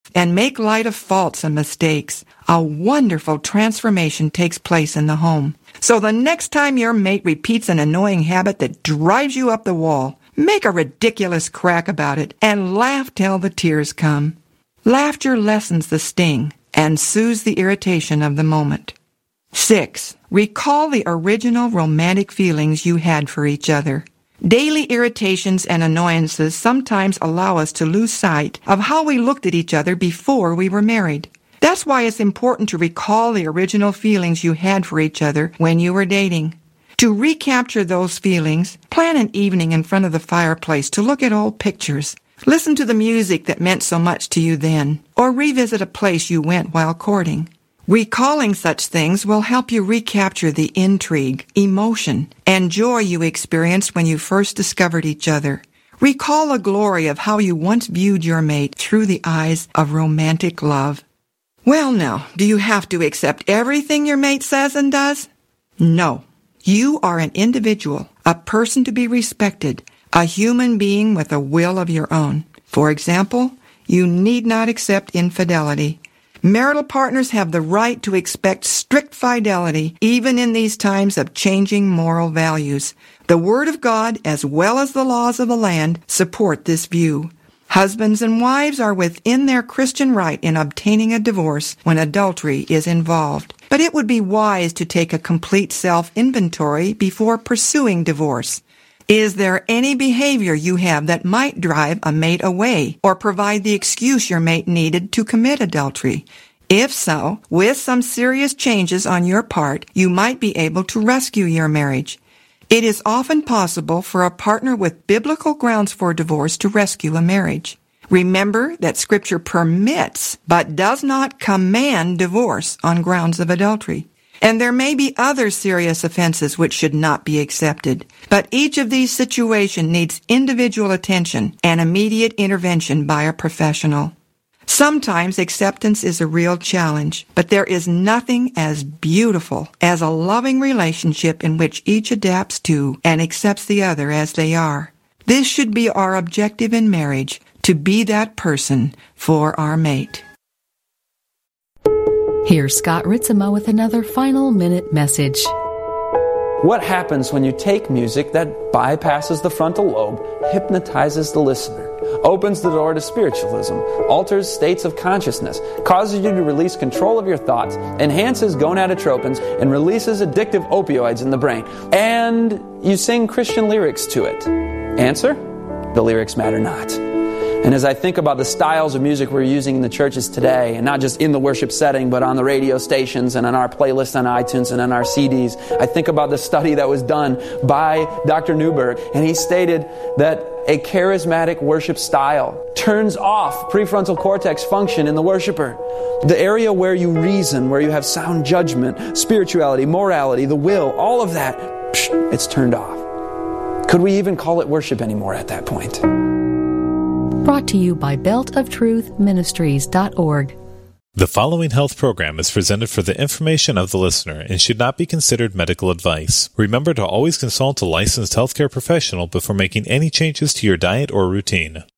and make light of faults and mistakes, a wonderful transformation takes place in the home. So the next time your mate repeats an annoying habit that drives you up the wall, make a ridiculous crack about it and laugh till the tears come. Laughter lessens the sting and soothes the irritation of the moment. 6. Recall the original romantic feelings you had for each other. Daily irritations and annoyances sometimes allow us to lose sight of how we looked at each other before we were married. That's why it's important to recall the original feelings you had for each other when you were dating. To recapture those feelings, plan an evening in front of the fireplace to look at old pictures. Listen to the music that meant so much to you then, or revisit a place you went while courting. Recalling such things will help you recapture the intrigue, emotion, and joy you experienced when you first discovered each other. Recall the glory of how you once viewed your mate through the eyes of romantic love. Well now, do you have to accept everything your mate says and does? No. You are an individual, a person to be respected, a human being with a will of your own. For example, you need not accept infidelity. Marital partners have the right to expect strict fidelity even in these times of changing moral values. The Word of God, as well as the laws of the land, support this view. Husbands and wives are within their Christian right in obtaining a divorce when adultery is involved. But it would be wise to take a complete self-inventory before pursuing divorce. Is there any behavior you have that might drive a mate away or provide the excuse your mate needed to commit adultery? If so, with some serious changes on your part, you might be able to rescue your marriage. It is often possible for a partner with biblical grounds for divorce to rescue a marriage. Remember that Scripture permits but does not command divorce on grounds of adultery. And there may be other serious offenses which should not be accepted. But each of these situations needs individual attention and immediate intervention by a professional. Sometimes acceptance is a real challenge, but there is nothing as beautiful as a loving relationship in which each adapts to and accepts the other as they are. This should be our objective in marriage, to be that person for our mate. Here's Scott Ritzema with another final minute message. What happens when you take music that bypasses the frontal lobe, hypnotizes the listener, opens the door to spiritualism, alters states of consciousness, causes you to release control of your thoughts, enhances gonadotropins, and releases addictive opioids in the brain, and you sing Christian lyrics to it? Answer? The lyrics matter not. And as I think about the styles of music we're using in the churches today, and not just in the worship setting, but on the radio stations and on our playlists on iTunes and on our CDs, I think about the study that was done by Dr. Newberg, and he stated that a charismatic worship style turns off prefrontal cortex function in the worshiper. The area where you reason, where you have sound judgment, spirituality, morality, the will, all of that, it's turned off. Could we even call it worship anymore at that point? Brought to you by beltoftruthministries.org. The following health program is presented for the information of the listener and should not be considered medical advice. Remember to always consult a licensed healthcare professional before making any changes to your diet or routine.